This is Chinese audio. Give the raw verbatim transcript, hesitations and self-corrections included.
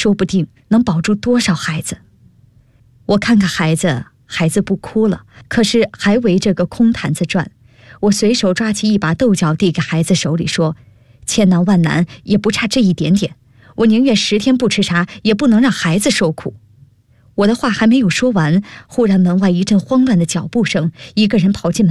说不定能保住多少孩子。我看看孩子，孩子不哭了，可是还围着个空坛子转。我随手抓起一把豆角递给孩子手里，说：千难万难也不差这一点点，我宁愿十天不吃啥，也不能让孩子受苦。我的话还没有说完，忽然门外一阵慌乱的脚步声，一个人跑进门